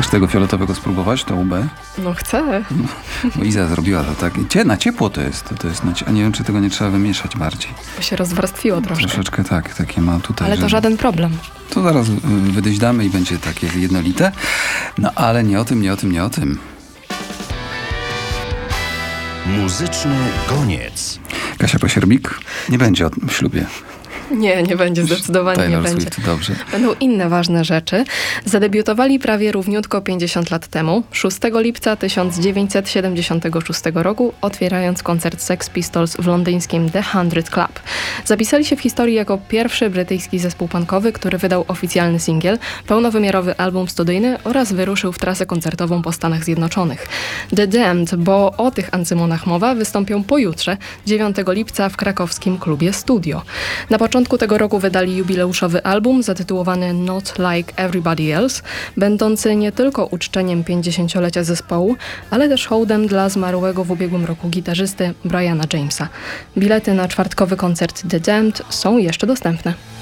tego fioletowego spróbować, to UB? No chcę. Bo Iza zrobiła to tak. Na ciepło to jest. A nie wiem, czy tego nie trzeba wymieszać bardziej. Bo się rozwarstwiło troszkę. Troszeczkę tak, takie ma tutaj. Ale to żaden problem. To zaraz wydyźdamy i będzie takie jednolite. No ale nie o tym. Muzyczny koniec. Kasia Pasierbik nie będzie o ślubie. Nie będzie, zdecydowanie Taylor nie będzie. Swift, dobrze. Będą inne ważne rzeczy. Zadebiutowali prawie równiutko 50 lat temu, 6 lipca 1976 roku, otwierając koncert Sex Pistols w londyńskim The 100 Club. Zapisali się w historii jako pierwszy brytyjski zespół punkowy, który wydał oficjalny singiel, pełnowymiarowy album studyjny oraz wyruszył w trasę koncertową po Stanach Zjednoczonych. The Damned, bo o tych ancymonach mowa, wystąpią pojutrze, 9 lipca w krakowskim klubie Studio. Na początku tego roku wydali jubileuszowy album zatytułowany Not Like Everybody Else, będący nie tylko uczczeniem 50-lecia zespołu, ale też hołdem dla zmarłego w ubiegłym roku gitarzysty Briana Jamesa. Bilety na czwartkowy koncert The Damned są jeszcze dostępne.